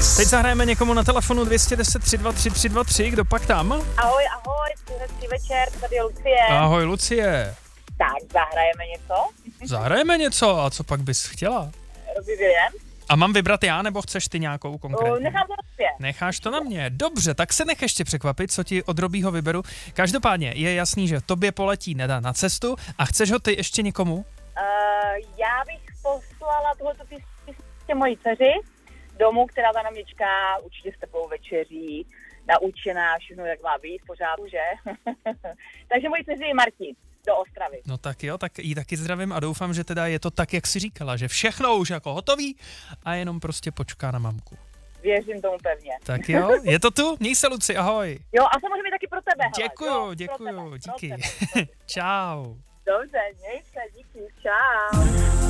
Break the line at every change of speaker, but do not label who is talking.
Teď zahrajeme někomu na telefonu 210 323 323, kdo pak tam?
Ahoj, hezký večer, tady je Lucie.
Ahoj Lucie.
Tak, zahrajeme něco?
Zahrajeme něco, a co pak bys chtěla?
Robbie Williams.
A mám vybrat já, nebo chceš ty nějakou konkrétní?
Nechám to na tobě.
Necháš to na mě. Dobře, tak se nech ještě překvapit, co ti od Robbieho vyberu. Každopádně je jasný, že tobě poletí Neda na cestu a chceš ho ty ještě někomu?
Já bych poslala tohleto písně mojí dceři domů, která ta na mě čeká, určitě s teplou večeří, naučená, všechno jak má být, pořád, že? Takže mojí dceři je Marti do Ostravy.
No tak jo, tak jí taky zdravím a doufám, že teda je to tak, jak jsi říkala, že všechno už jako hotový a jenom prostě počká na mamku.
Věřím tomu pevně.
Tak jo, je to tu? Měj se, Luci, ahoj.
Jo, a samozřejmě taky pro tebe.
Děkuju, děkuju, díky. Čau.
Dobře, měj se, díky, čau.